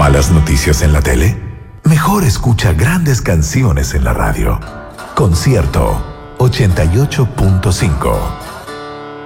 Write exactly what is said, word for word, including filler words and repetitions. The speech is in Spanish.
¿Malas noticias en la tele? Mejor escucha grandes canciones en la radio. Concierto ochenta y ocho punto cinco.